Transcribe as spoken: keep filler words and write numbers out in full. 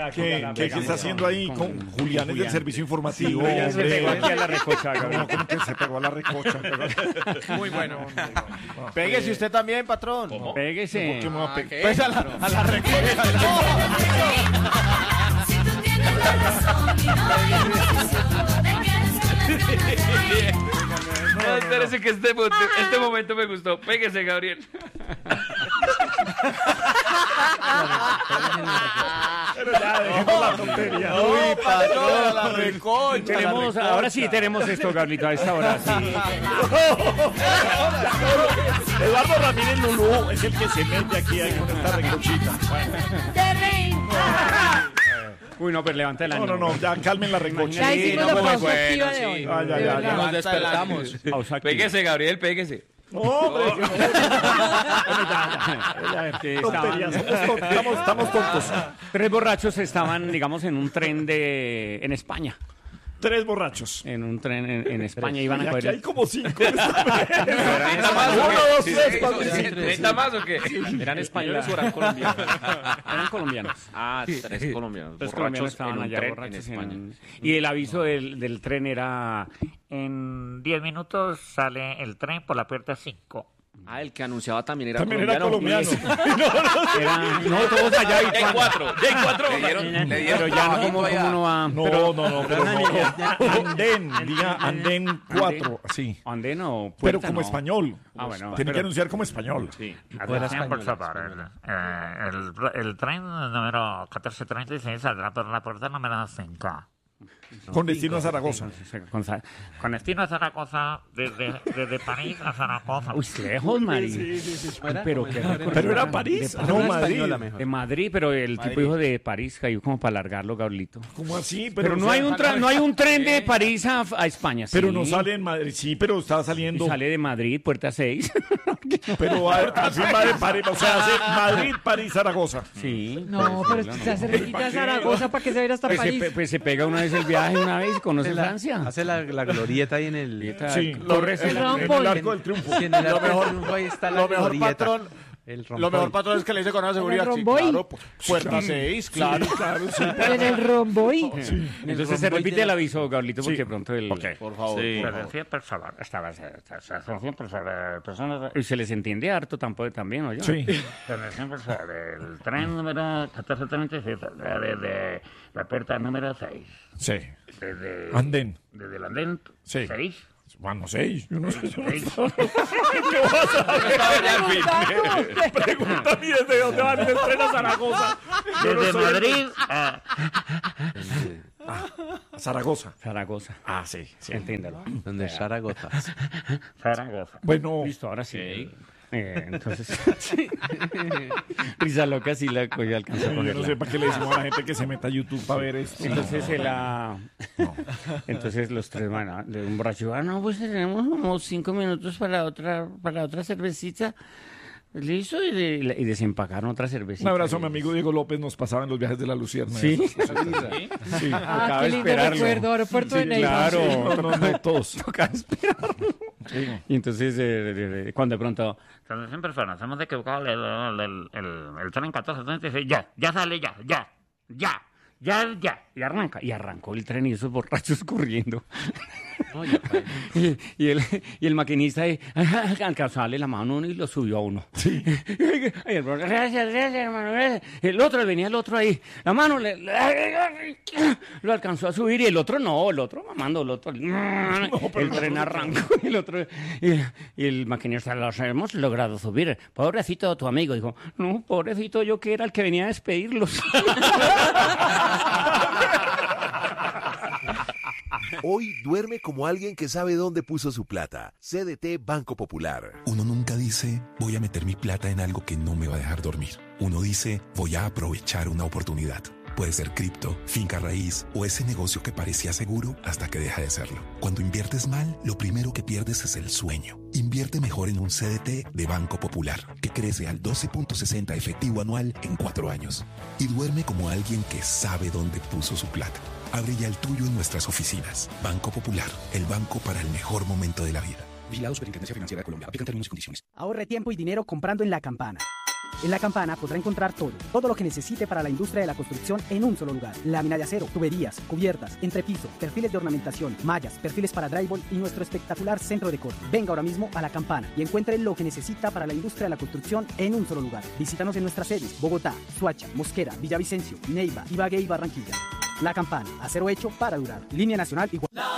¿Qué, ¿qué, ¿Qué está haciendo ahí con, con Julián, es del servicio informativo? Sí, hombre, se pegó aquí a la recocha. No, como que se pegó a la recocha. Muy bueno. No. Péguese usted también, patrón. ¿Cómo? Péguese. ¿Por qué me va a pegar? Pues a la, a la recocha. Si tú tienes la razón y no tienes decisión de que eres No, espérese que este, este momento me gustó. Péguese, Gabriel. Pero ya, dejemos la tontería. Uy, patrón, a la recocha. Tenemos, ahora sí tenemos esto, Gabrielito, a esta hora. Sí. Eduardo Ramírez Lulú es el que se mete aquí ahí con esta recochita. Uy, no, pero levanta el No, ánimo. no, no, ya calmen la recocha. Ya Sí, hicimos no, la muy pausa bueno, activa de sí. hoy. Ah, ya, de ya, verdad. ya. Nos despertamos. Pausa activa. Péguese, Gabriel, péguese. Hombre, que no. Que Tontería, estaban- somos tontos, estamos, estamos tontos. Tres borrachos estaban, digamos, en un tren de en España. Tres borrachos. En un tren en, en España iban a Y aquí coger. hay como cinco en esta mesa. ¿Treinta más o Uno, qué? dos, Sí, tres, sí, cuatro, sí, cinco. ¿treinta más o qué? ¿Eran españoles o eran colombianos? Eran colombianos. Ah, tres colombianos. Los colombianos borrachos estaban en un allá tren borrachos en en- España. Y el aviso del, del tren era En diez minutos sale el tren por la puerta cinco. Ah, el que anunciaba también era También era colombiano. colombiano. era, no, todos allá y Ya hay cuando- cuatro, ya hay cuatro. Le dieron, le dieron pero ya no, trabajito como, allá. como no va. No, pero, no, no, pero no. Andén, diga Andén cuatro, sí. Andén o Pero puerta, como no. español. Ah, bueno. Tiene que pero- anunciar como español. Sí. Atención, por favor. El, eh, el, el tren número catorce treinta y seis saldrá por la puerta número cinco. Con destino a Zaragoza. Con sa- Con destino a Zaragoza, desde, desde París a Zaragoza. Uy, lejos, Mari. Pero, qué Pero era París, no Madrid. de Madrid, pero el tipo dijo de París, cayó como para alargarlo, Gabrielito. ¿Cómo así? Pero, o no, sea, hay un tra- no hay un tren de París a, a España. Pero sí. no sale en Madrid. Sí, pero está Y saliendo. sale de Madrid, puerta seis. Pero a- así va de París. O sea, hace Madrid, París, Zaragoza. Sí. No, pero se hace cerquita a Zaragoza para que se vaya hasta Pues se, París. pe- pues se pega una vez el viaje, una vez y conoce Francia. Hace la, la glorieta ahí en el... Sí, Corres el el- rombo. en el arco del triunfo. Sí, en el Lo arco mejor- del triunfo ahí está la Lo mejor, glorieta. patrón. El Lo rompoy. mejor, patrón, es que le dice con la seguridad. Sí, romboy? claro. pu- Puerta seis, claro. Claro, sí. En el romboy. Entonces se repite el aviso, Gabrielito, porque Sí. pronto el... Por favor. Sí. por favor. Atención, por favor. Estaba atención, por favor. Personas. Y se les entiende harto tampoco también, ¿no? Sí. Atención, por favor. El tren número catorce treinta y seis saldrá desde la puerta número seis. Sí. Desde, Andén. Desde el andén Sí. seis. Bueno, no sé. Yo no sé. Yo no sé. seis. Pregúntame desde dónde van el tren a Zaragoza. Yo no Desde soy el- Madrid a a Zaragoza. Zaragoza. Ah, sí. sí. Entiéndalo. Donde es Zaragoza. Zaragoza. Bueno, Listo, ahora sí. Eh, entonces, risa loca, sí la cogió, alcanzó a yo no cogerla. sé para qué le decimos a la gente que se meta a YouTube para ver esto. Entonces, el, ah, entonces los tres van a, de un borracho, ah, no, pues tenemos como cinco minutos para otra, para otra cervecita. Listo, y, de- y desempacaron otra cervecita. Un abrazo a mi amigo Diego López, nos pasaba en los viajes de la Lucierna. Sí. Sí. Ah, Acaba qué de lindo esperarlo. recuerdo, aeropuerto de Sí, Neiva. claro. No, no, no, todos. Tocaba esperarlo. Y entonces, eh, eh, eh, cuando de pronto, Atención, personas. Hemos equivocado el, el, el, el, el tren catorce treinta y seis. Ya, ya sale, ya, ya, ya. Ya, ya. y arranca, y arrancó el tren y esos borrachos corriendo. y, y, el, y el maquinista ahí, alcanzó a darle la mano a uno y lo subió a uno. Sí. Y el borracho, gracias, gracias, hermano, gracias. El otro, venía el otro ahí, la mano le, le- lo alcanzó a subir y el otro no, el otro mamando, el otro, el tren arrancó y el otro, y, y el maquinista, los hemos logrado subir, pobrecito tu amigo, dijo, no, pobrecito yo que era el que venía a despedirlos. Hoy duerme como alguien que sabe dónde puso su plata. C D T Banco Popular. Uno nunca dice, voy a meter mi plata en algo que no me va a dejar dormir. Uno dice, voy a aprovechar una oportunidad. Puede ser cripto, finca raíz o ese negocio que parecía seguro hasta que deja de serlo. Cuando inviertes mal, lo primero que pierdes es el sueño. Invierte mejor en un C D T de Banco Popular, que crece al doce punto sesenta efectivo anual en cuatro años. Y duerme como alguien que sabe dónde puso su plata. Abre ya el tuyo en nuestras oficinas. Banco Popular, el banco para el mejor momento de la vida. Vigilado Superintendencia Financiera de Colombia. Aplican términos y condiciones. Ahorre tiempo y dinero comprando en La Campana. En La Campana podrá encontrar todo, todo lo que necesite para la industria de la construcción en un solo lugar. Lámina de acero, tuberías, cubiertas, entrepiso, perfiles de ornamentación, mallas, perfiles para drywall y nuestro espectacular centro de corte. Venga ahora mismo a La Campana y encuentre lo que necesita para la industria de la construcción en un solo lugar. Visítanos en nuestras sedes: Bogotá, Soacha, Mosquera, Villavicencio, Neiva, Ibagué y Barranquilla. La Campana, acero hecho para durar. Línea nacional igual.